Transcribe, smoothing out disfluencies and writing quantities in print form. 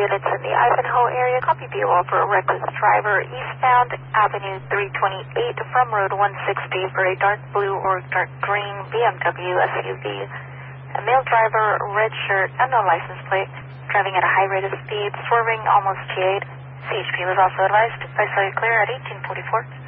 units in the Ivanhoe area. Copy vehicle for a reckless driver eastbound Avenue 328 from Road 160 for a dark blue or dark green BMW SUV. A male driver, red shirt, unknown license plate, driving at a high rate of speed, swerving almost T8. CHP was also advised. I saw you clear at 1844.